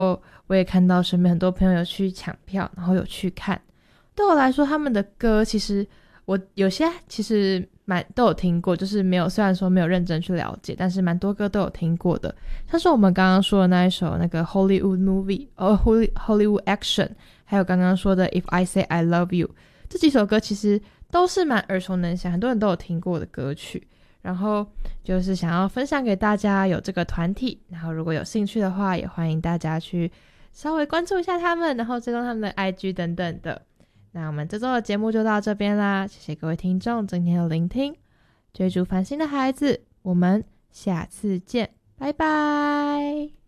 我也看到身边很多朋友有去抢票，然后有去看。对我来说，他们的歌其实我有些其实都有听过，就是没有，虽然说没有认真去了解，但是蛮多歌都有听过的。像是我们刚刚说的那一首那个 Hollywood Movie Hollywood Action， 还有刚刚说的 If I Say I Love You， 这几首歌其实都是蛮耳熟能详，很多人都有听过的歌曲。然后就是想要分享给大家有这个团体，然后如果有兴趣的话，也欢迎大家去稍微关注一下他们，然后追踪他们的 IG 等等的。那我们这周的节目就到这边啦，谢谢各位听众今天的聆听。追逐繁星的孩子，我们下次见，拜拜。